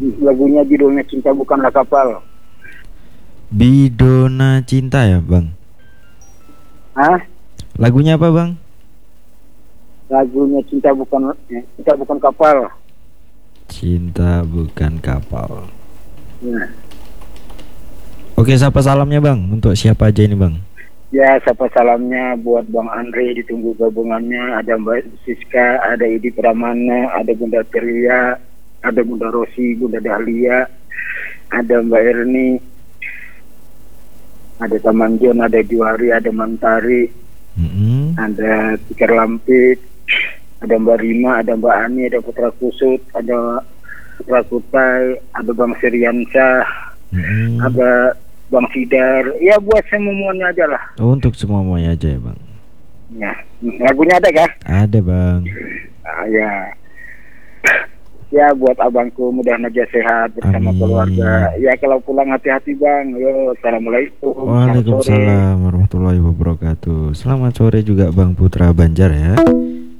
Lagunya judulnya Cinta Bukanlah Kapal. Bidona Cinta ya bang? Hah? Lagunya apa bang? Lagunya Cinta Bukan Kapal. Cinta Bukan Kapal. Ya. Oke, siapa salamnya bang? Untuk siapa aja ini bang? Ya, siapa salamnya buat Bang Andre, ditunggu gabungannya. Ada Mbak Siska, ada Idi Pramana, ada Bunda Teria, ada Bunda Rosi, Bunda Dahlia, ada Mbak Erni, ada Taman John, ada Juari, ada Mantari, ada Tikar Lampit, ada Mbak Rima, ada Mbak Ani, ada Putra Kusut, ada Putra Kutai, ada Bang Siriansyah, ada Bang Sidar. Ya buat semuanya aja lah. Oh, untuk semuanya aja ya bang? Ya, lagunya ada kah? Ada bang. Ya. Ya buat abangku mudah-mudahan aja sehat bersama Amin. keluarga. Ya kalau pulang hati-hati bang. Yo, assalamualaikum. Waalaikumsalam warahmatullahi wabarakatuh. Selamat sore juga bang Putra Banjar ya.